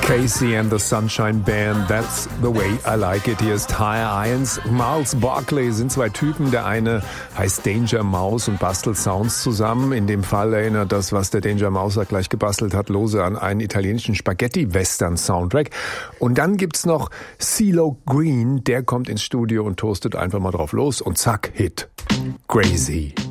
Casey and the Sunshine Band, that's the way I like it. Hier ist Tire Irons. Miles Barkley sind zwei Typen. Der eine heißt Danger Mouse und bastelt Sounds zusammen. In dem Fall erinnert das, was der Danger Mouse gleich gebastelt hat, lose an einen italienischen Spaghetti-Western-Soundtrack. Und dann gibt's noch CeeLo Green. Der kommt ins Studio und toastet einfach mal drauf los und zack, Hit. Crazy.